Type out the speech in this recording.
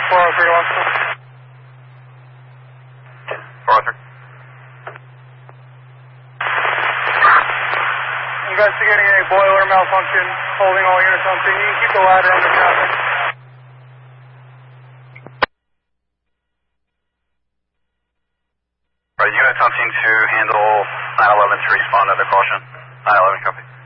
403 Austin. 403. Investigating a boiler malfunction, holding all units on scene. You can keep the ladder under traffic. Right, units on scene to handle 911 to respond under caution. 911 copy.